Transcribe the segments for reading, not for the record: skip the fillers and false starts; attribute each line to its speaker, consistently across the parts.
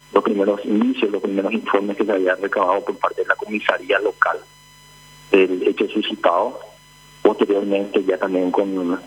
Speaker 1: los primeros indicios, los primeros informes que se había recabado por parte de la comisaría local del hecho suscitado. Posteriormente, ya también con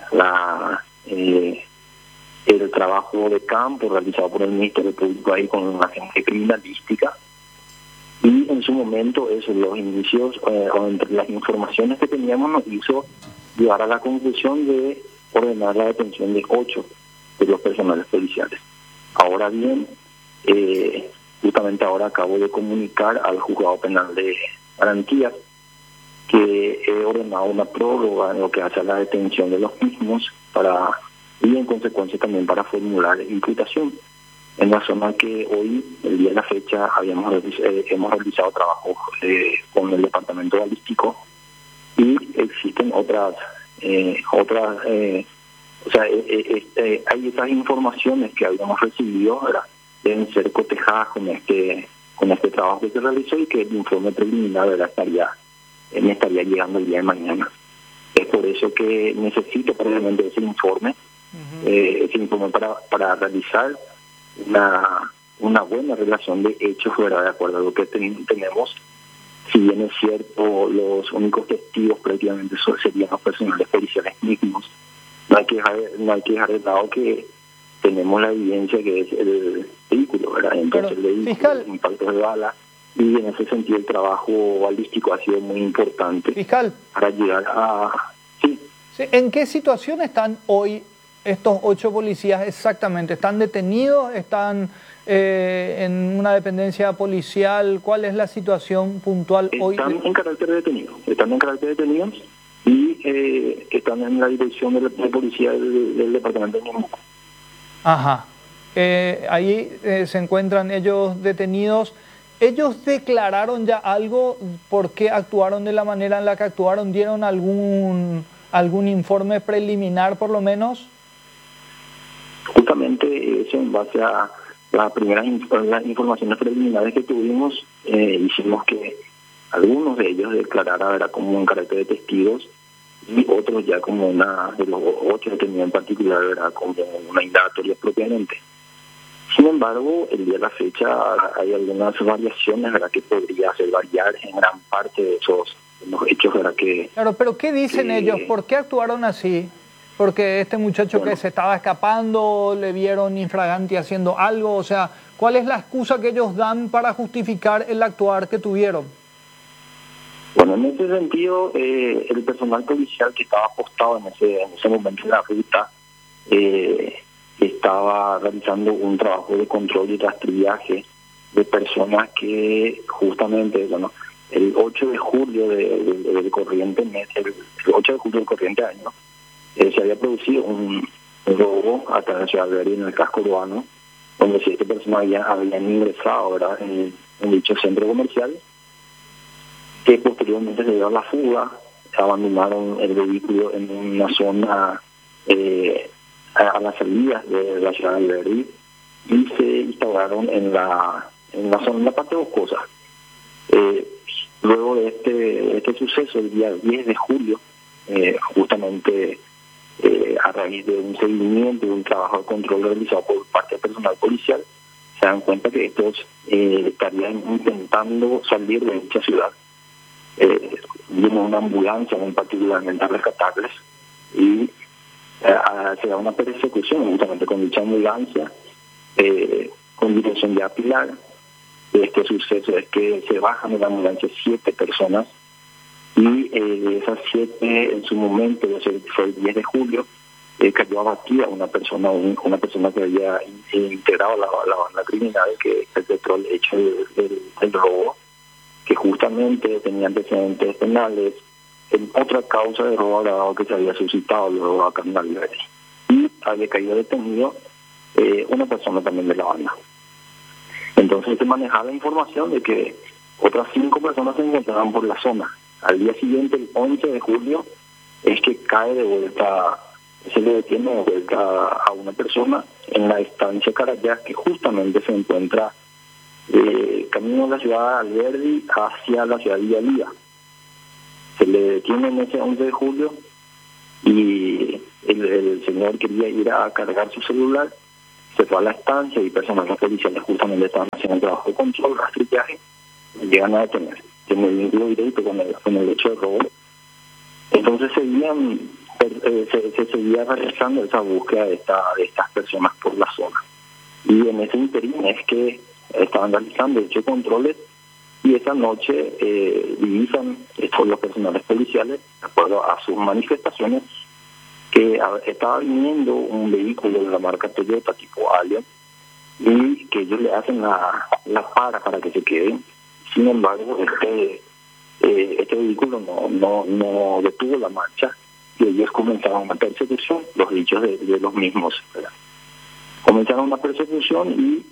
Speaker 1: el trabajo de campo realizado por el Ministerio Público ahí con una agente criminalística, y en su momento eso, los indicios o entre las informaciones que teníamos nos hizo llegar a la conclusión de ordenar la detención de 8 de los personales policiales. Ahora bien, justamente ahora acabo de comunicar al juzgado penal de Garantías que he ordenado una prórroga en lo que hace a la detención de los mismos y en consecuencia también para formular imputación en la zona que hoy, el día de la fecha, hemos realizado trabajo con el departamento balístico, y existen hay esas informaciones que habíamos recibido, ¿verdad? Deben ser cotejadas con este trabajo que se realizó, y que el informe preliminar, ¿verdad?, me estaría llegando el día de mañana. Es por eso que necesito previamente ese informe para realizar una buena relación de hechos, ¿verdad?, de acuerdo a lo que tenemos. Si bien es cierto, los únicos testigos prácticamente serían los personales policiales mismos. No hay que dejar de lado que tenemos la evidencia que es el vehículo, ¿verdad? Entonces, el vehículo,
Speaker 2: fiscal,
Speaker 1: impactos de bala, y en ese sentido el trabajo balístico ha sido muy importante.
Speaker 2: Fiscal,
Speaker 1: para llegar a... Sí.
Speaker 2: ¿En qué situación están hoy estos 8 policías exactamente? ¿Están detenidos? ¿Están en una dependencia policial? ¿Cuál es la situación puntual hoy?
Speaker 1: Están en carácter detenido. Están en carácter detenidos y están en la dirección de policía del departamento de Ñemuco.
Speaker 2: Ajá. Ahí se encuentran ellos detenidos. ¿Ellos declararon ya algo? ¿Por qué actuaron de la manera en la que actuaron? ¿Dieron algún informe preliminar por lo menos?
Speaker 1: Justamente eso, en base a las informaciones preliminares que tuvimos, hicimos que algunos de ellos declararan, era como en carácter de testigos, y otros ya como una de los 8 detenidos en particular, era como una indagatoria propiamente. Sin embargo, el día de la fecha hay algunas variaciones, ¿verdad?, que podría hacer variar en gran parte de los hechos, ¿verdad?, que...
Speaker 2: Claro, pero ¿qué dicen ellos? ¿Por qué actuaron así? Porque este muchacho que se estaba escapando, le vieron infraganti haciendo algo, o sea, ¿cuál es la excusa que ellos dan para justificar el actuar que tuvieron?
Speaker 1: Bueno, en ese sentido, el personal policial que estaba apostado en ese momento en la ruta, estaba realizando un trabajo de control y rastrillaje de personas que justamente, bueno, el 8 de julio del corriente mes, el 8 de julio del corriente año, se había producido un robo acá en la ciudad de Alberdi, en el casco urbano, donde 7 personas habían ingresado, ¿verdad?, en dicho centro comercial, que posteriormente se dio a la fuga, abandonaron el vehículo en una zona a las salidas de la ciudad de Alberdi, y se instauraron en la zona, en la parte boscosa. Luego de este suceso, el día 10 de julio, justamente a raíz de un seguimiento, de un trabajo de control realizado por parte del personal policial, se dan cuenta que estos estarían intentando salir de dicha ciudad. Vino una ambulancia muy particularmente a rescatarles, y se da una persecución justamente con dicha ambulancia, con dirección ya a Pilar. Este suceso es que se bajan de la ambulancia 7 personas, y de esas 7, en su momento, fue el 10 de julio, cayó abatida una persona que había integrado la banda criminal que perpetró el hecho del robo, que justamente tenía antecedentes penales en otra causa de robo agravado que se había suscitado, el robo acá en Alberdi. Y había caído detenido una persona también de la banda. Entonces se manejaba la información de que otras 5 personas se encontraban por la zona. Al día siguiente, el 11 de julio, es que cae de vuelta, se le detiene de vuelta a una persona en la estancia Carayas, que justamente se encuentra camino de la ciudad de Alberdi hacia la ciudad de Villalía. Se le detiene en ese 11 de julio, y el señor quería ir a cargar su celular, se fue a la estancia y personas policiales justamente estaban haciendo el trabajo de control, rastrillaje, llegan a detener. Tiene vínculo directo con el hecho de robo. Entonces se seguía realizando esa búsqueda de estas personas por la zona. Y en ese interín es que estaban realizando hechos controles y esa noche divisan los personales policiales, de acuerdo a sus manifestaciones, que estaba viniendo un vehículo de la marca Toyota tipo Allion y que ellos le hacen la para que se queden. Sin embargo, este vehículo no detuvo la marcha y ellos comenzaron una persecución, los dichos de los mismos, ¿verdad? Comenzaron una persecución y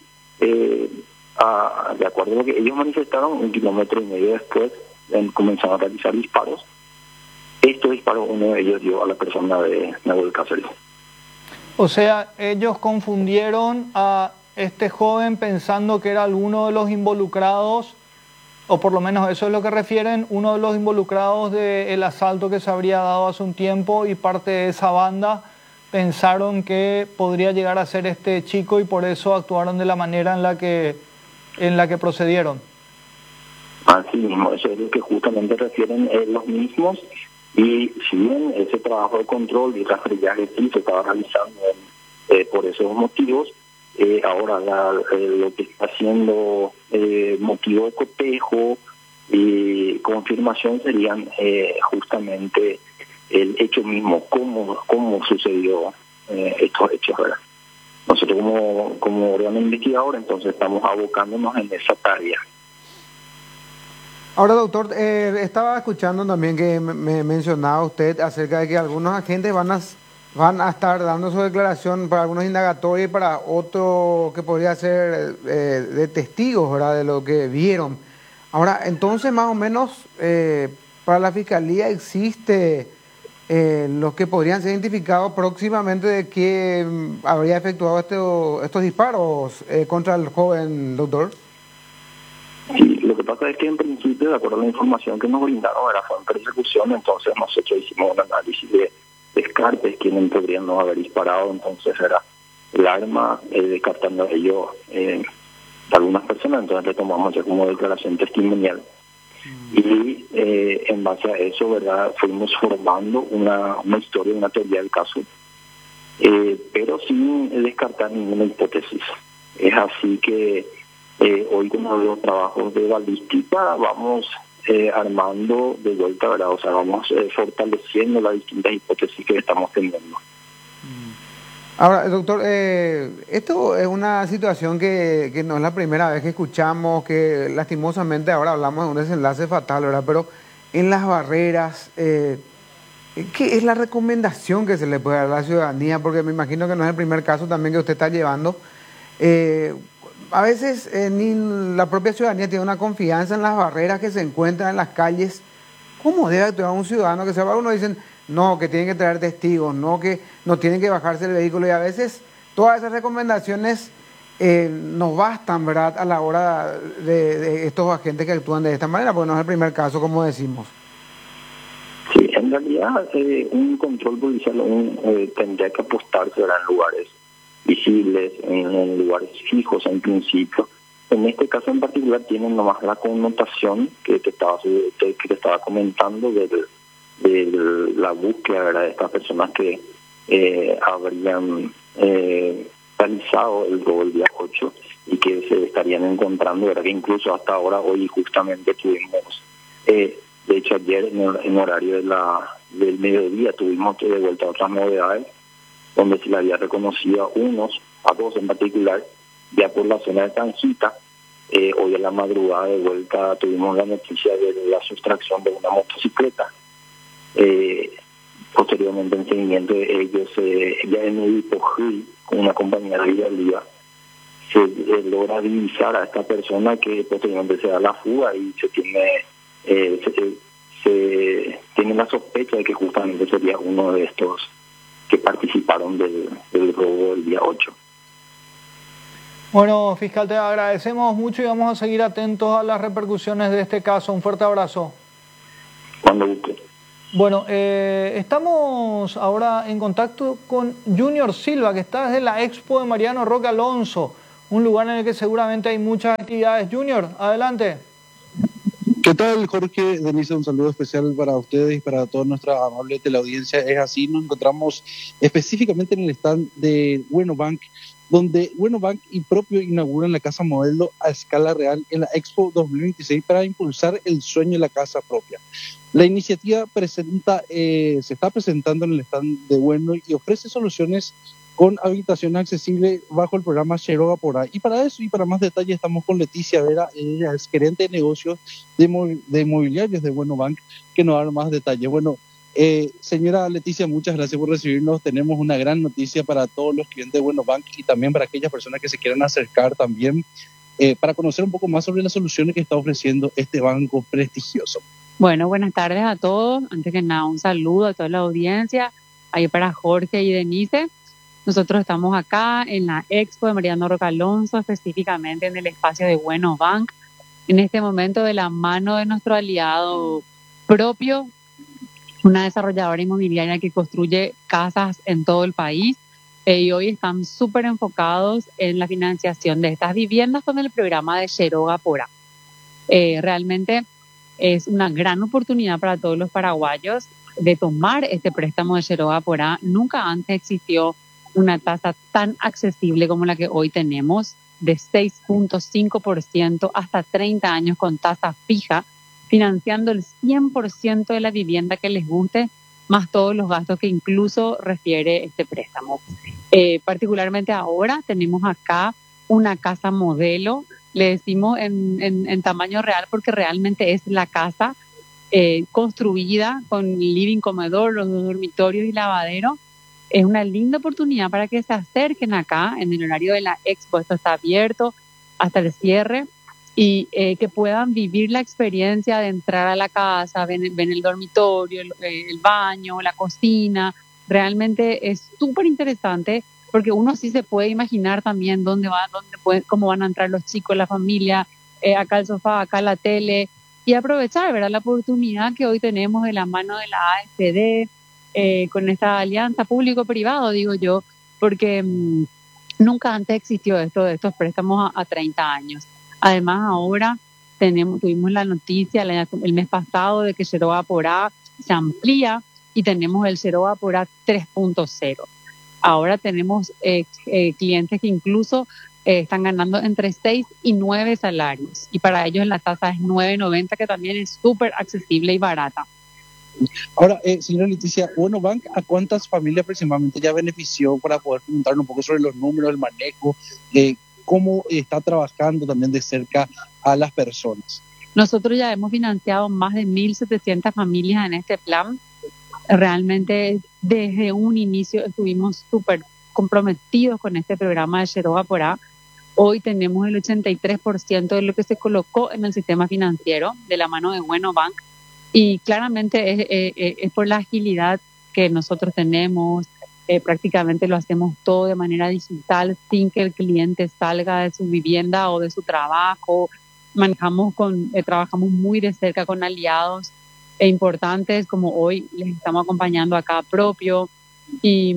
Speaker 1: de acuerdo a lo que ellos manifestaron, 1,5 kilómetros después comenzaron a realizar disparos. Estos disparos, uno de ellos dio a la persona de Nahuel Cáceres.
Speaker 2: O sea, ellos confundieron a este joven pensando que era alguno de los involucrados, o por lo menos eso es lo que refieren, uno de los involucrados del asalto que se habría dado hace un tiempo, y parte de esa banda pensaron que podría llegar a ser este chico y por eso actuaron de la manera en la que procedieron.
Speaker 1: Así mismo, eso es lo que justamente refieren los mismos. Y si bien ese trabajo de control y rastrillaje sí se estaba realizando por esos motivos, ahora lo que está haciendo motivo de cotejo y confirmación serían justamente el hecho mismo, cómo sucedió estos hechos, ¿verdad? Nosotros como órgano investigador entonces estamos abocándonos en esa tarea.
Speaker 3: Ahora, doctor, estaba escuchando también que me mencionaba usted acerca de que algunos agentes van a estar dando su declaración para algunos indagatorios y para otro que podría ser de testigos, ¿verdad?, de lo que vieron. Ahora, entonces, más o menos, para la Fiscalía existe los que podrían ser identificados próximamente de que habría efectuado estos disparos contra el joven, doctor.
Speaker 1: Sí, lo que pasa es que en principio, de acuerdo a la información que nos brindaron, fue en persecución, entonces nosotros hicimos un análisis de descartes, quienes podrían no haber disparado, entonces era el arma, descartando a ellos algunas personas, entonces le tomamos ya como declaración testimonial. Y en base a eso, ¿verdad?, fuimos formando una historia, una teoría del caso, pero sin descartar ninguna hipótesis. Es así que hoy, como los trabajos de balística, vamos armando de vuelta, ¿verdad? O sea, vamos fortaleciendo las distintas hipótesis que estamos teniendo.
Speaker 3: Ahora, doctor, esto es una situación que no es la primera vez que escuchamos, que lastimosamente ahora hablamos de un desenlace fatal, ¿verdad? Pero en las barreras, ¿qué es la recomendación que se le puede dar a la ciudadanía? Porque me imagino que no es el primer caso también que usted está llevando. A veces ni la propia ciudadanía tiene una confianza en las barreras que se encuentran en las calles. ¿Cómo debe actuar un ciudadano que se va? Uno dicen, no, que tienen que traer testigos, no, que no tienen que bajarse el vehículo, y a veces todas esas recomendaciones no bastan, ¿verdad?, a la hora de estos agentes que actúan de esta manera, porque no es el primer caso, como decimos.
Speaker 1: Sí, en realidad un control policial tendría que apostarse, ¿verdad?, en lugares visibles, en lugares fijos en principio. En este caso en particular tienen nomás la connotación que te estaba comentando de la búsqueda, ¿verdad?, de estas personas que habrían realizado el robo el día 8 y que se estarían encontrando, ¿verdad?, que incluso hasta ahora, hoy justamente tuvimos, de hecho ayer en horario del mediodía tuvimos de vuelta otras novedades, donde se le había reconocido a dos en particular, ya por la zona de Tanjita. Hoy en la madrugada de vuelta tuvimos la noticia de la sustracción de una motocicleta. Posteriormente, en seguimiento de ellos, ya en el Hipogil, con una compañía de Vialía, se logra divisar a esta persona, que posteriormente se da la fuga y se tiene la sospecha de que justamente sería uno de estos que participaron del robo del día 8.
Speaker 2: Bueno, fiscal, te agradecemos mucho y vamos a seguir atentos a las repercusiones de este caso. Un fuerte abrazo.
Speaker 1: Cuando guste.
Speaker 2: Bueno, estamos ahora en contacto con Junior Silva, que está desde la Expo de Mariano Roque Alonso, un lugar en el que seguramente hay muchas actividades. Junior, adelante.
Speaker 4: ¿Qué tal, Jorge? Denise, un saludo especial para ustedes y para toda nuestra amable teleaudiencia. Es así, nos encontramos específicamente en el stand de Bueno Bank, donde Bueno Bank y propio inauguran la casa modelo a escala real en la Expo 2026 para impulsar el sueño de la casa propia. La iniciativa se está presentando en el stand de Bueno y ofrece soluciones con habitación accesible bajo el programa Sheroga Porá. Y para eso y para más detalles estamos con Leticia Vera, ella es gerente de negocios de inmobiliarios de Bueno Bank, que nos da más detalles. Bueno, señora Leticia, muchas gracias por recibirnos. Tenemos una gran noticia para todos los clientes de Bueno Bank y también para aquellas personas que se quieran acercar también para conocer un poco más sobre las soluciones que está ofreciendo este banco prestigioso.
Speaker 5: Bueno, buenas tardes a todos. Antes que nada, un saludo a toda la audiencia, ahí para Jorge y Denise. Nosotros estamos acá en la Expo de Mariano Roque Alonso, específicamente en el espacio de Bueno Bank, en este momento de la mano de nuestro aliado propio, una desarrolladora inmobiliaria que construye casas en todo el país, y hoy están súper enfocados en la financiación de estas viviendas con el programa de Sheroga Porá. Realmente es una gran oportunidad para todos los paraguayos de tomar este préstamo de Sheroga Porá. Nunca antes existió una tasa tan accesible como la que hoy tenemos, de 6.5% hasta 30 años con tasa fija, financiando el 100% de la vivienda que les guste, más todos los gastos que incluso refiere este préstamo. Particularmente ahora tenemos acá una casa modelo, le decimos en tamaño real porque realmente es la casa construida con living, comedor, los dos dormitorios y lavadero. Es una linda oportunidad para que se acerquen acá en el horario de la Expo. Esto está abierto hasta el cierre y que puedan vivir la experiencia de entrar a la casa, ven el dormitorio, el baño, la cocina. Realmente es súper interesante porque uno sí se puede imaginar también cómo van a entrar los chicos, la familia, acá el sofá, acá la tele, y aprovechar, ¿verdad?, la oportunidad que hoy tenemos de la mano de la AFD, con esta alianza público-privado, digo yo, porque nunca antes existió esto de estos préstamos a 30 años. Además, ahora tuvimos la noticia el mes pasado de que Sheroga Porá se amplía y tenemos el Sheroga Porá 3.0. Ahora tenemos clientes que incluso están ganando entre 6 y 9 salarios y para ellos la tasa es 9.90, que también es súper accesible y barata.
Speaker 4: Ahora, señora Leticia, Bueno Bank, ¿a cuántas familias aproximadamente ya benefició para poder comentar un poco sobre los números, el manejo, cómo está trabajando también de cerca a las personas?
Speaker 5: Nosotros ya hemos financiado más de 1.700 familias en este plan. Realmente desde un inicio estuvimos súper comprometidos con este programa de Sheroga Porá. Hoy tenemos el 83% de lo que se colocó en el sistema financiero de la mano de Bueno Bank. Y claramente es por la agilidad que nosotros tenemos, prácticamente lo hacemos todo de manera digital sin que el cliente salga de su vivienda o de su trabajo. Trabajamos muy de cerca con aliados importantes, como hoy les estamos acompañando acá propio. Y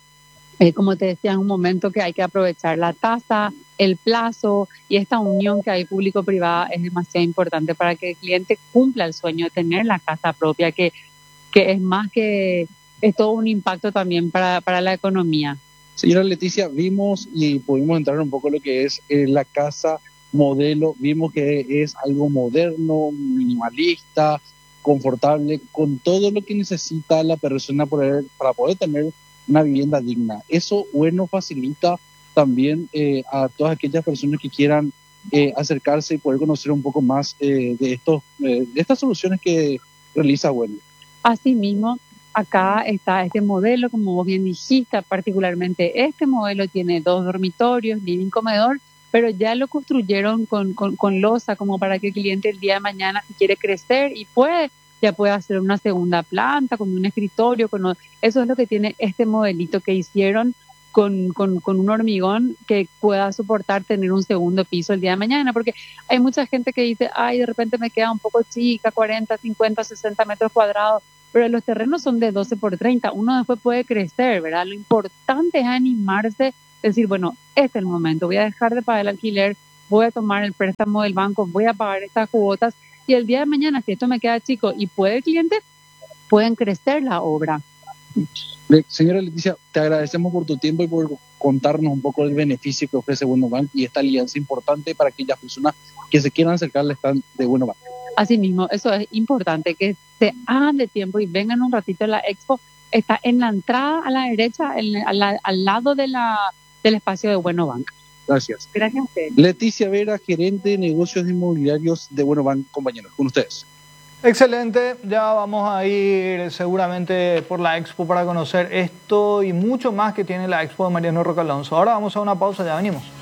Speaker 5: como te decía en un momento, que hay que aprovechar la tasa, el plazo y esta unión que hay público-privada es demasiado importante para que el cliente cumpla el sueño de tener la casa propia, que es más que, es todo un impacto también para la economía.
Speaker 4: Señora Leticia, vimos y pudimos entrar un poco en lo que es la casa modelo, vimos que es algo moderno, minimalista, confortable, con todo lo que necesita la persona para poder tener una vivienda digna. Eso, bueno, facilita también a todas aquellas personas que quieran acercarse y poder conocer un poco más de estas soluciones que realiza Bueno.
Speaker 5: Asimismo, acá está este modelo, como vos bien dijiste, particularmente este modelo tiene 2 dormitorios, living, comedor, pero ya lo construyeron con losa, como para que el cliente el día de mañana, si quiere crecer y ya puede hacer una segunda planta con un escritorio. Eso es lo que tiene este modelito que hicieron con un hormigón que pueda soportar tener un segundo piso el día de mañana, porque hay mucha gente que dice, ay, de repente me queda un poco chica, 40, 50, 60 metros cuadrados. pero los terrenos son de 12 por 30, uno después puede crecer, ¿verdad? Lo importante es animarse, decir, bueno, este es el momento, voy a dejar de pagar el alquiler, voy a tomar el préstamo del banco, voy a pagar estas cuotas, y el día de mañana, si esto me queda chico y puede el cliente, pueden crecer la obra.
Speaker 4: Señora Leticia, te agradecemos por tu tiempo y por contarnos un poco el beneficio que ofrece Bueno Bank y esta alianza importante para aquellas personas que se quieran acercar al stand de Bueno Bank.
Speaker 5: Asimismo, eso es importante, que se hagan de tiempo y vengan un ratito a la expo. Está en la entrada a la derecha, al lado del espacio de Bueno Bank.
Speaker 4: Gracias.
Speaker 5: Gracias a ustedes.
Speaker 4: Leticia Vera, gerente de negocios inmobiliarios de Bueno Bank, compañeros, con ustedes.
Speaker 2: Excelente, ya vamos a ir seguramente por la expo para conocer esto y mucho más que tiene la expo de Mariano Roca Alonso. Ahora vamos a una pausa, ya venimos.